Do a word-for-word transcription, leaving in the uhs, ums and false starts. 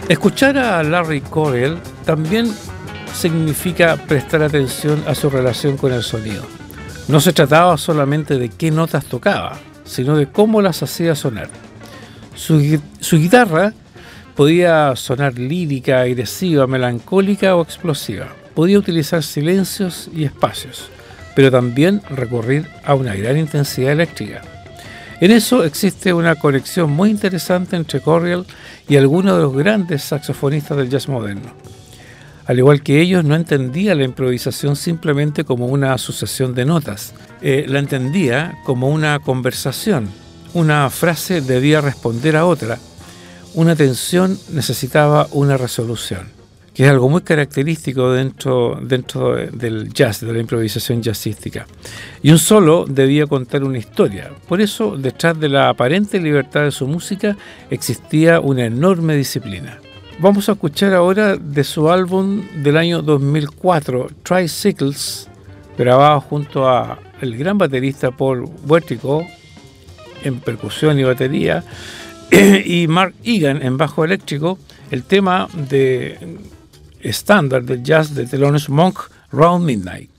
Escuchar a Larry Coryell también significa prestar atención a su relación con el sonido. No se trataba solamente de qué notas tocaba, sino de cómo las hacía sonar. Su, su guitarra podía sonar lírica, agresiva, melancólica o explosiva. Podía utilizar silencios y espacios, pero también recurrir a una gran intensidad eléctrica. En eso existe una conexión muy interesante entre Coryell y algunos de los grandes saxofonistas del jazz moderno. Al igual que ellos, no entendía la improvisación simplemente como una sucesión de notas. Eh, la entendía como una conversación. Una frase debía responder a otra. Una tensión necesitaba una resolución, que es algo muy característico dentro, dentro del jazz, de la improvisación jazzística. Y un solo debía contar una historia. Por eso, detrás de la aparente libertad de su música, existía una enorme disciplina. Vamos a escuchar ahora de su álbum del año dos mil cuatro, Tricycles, grabado junto a el gran baterista Paul Buertico en percusión y batería, y Mark Egan en bajo eléctrico, el tema de estándar del jazz de Thelonious Monk, Round Midnight.